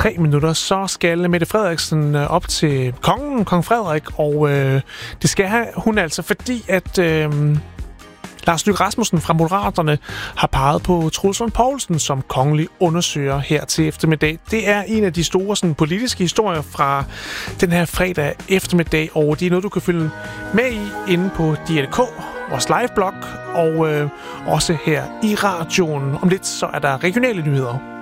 3 minutter, så skal Mette Frederiksen op til kong Frederik, og det skal hun altså, fordi at Lars Løkke Rasmussen fra Moderaterne har peget på Troels Lund Poulsen som kongelig undersøger her til eftermiddag. Det er en af de store sådan, politiske historier fra den her fredag eftermiddag, og det er noget, du kan følge med i inde på DR.dk, vores liveblog, og også her i radioen. Om lidt så er der regionale nyheder.